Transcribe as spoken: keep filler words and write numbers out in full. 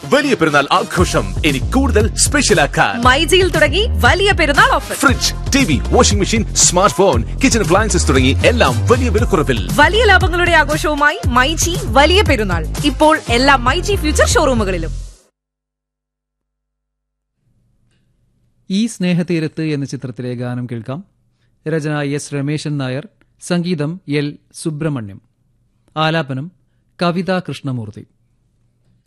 വലിയ പെരുന്നാൾ ആഘോഷം ഇനി കൂടുതൽ സ്പെഷ്യൽ ആക്കാൻ മൈജിയിൽ തുടങ്ങി വലിയ പെരുന്നാൾ offer. Fridge, T V, washing machine, smart phone, kitchen appliances തുടങ്ങി എല്ലാം വലിയ വിലക്കുറവിൽ. വലിയ ലാഭങ്ങളുടെ ആഘോഷവുമായി മൈജി വലിയ പെരുന്നാൾ ഇപ്പോൾ എല്ലാ മൈജി ഫ്യൂച്ചർ ഷോറൂമുകളിലും. ഈ സ്നേഹതീരത്ത് എന്ന ചിത്രത്തിലെ ഗാനം കേൾക്കാം. രചന എസ് രമേശൻ നായർ, സംഗീതം എൽ സുബ്രഹ്മണ്യം, ആലാപനം കവിതാ കൃഷ്ണമൂർത്തി.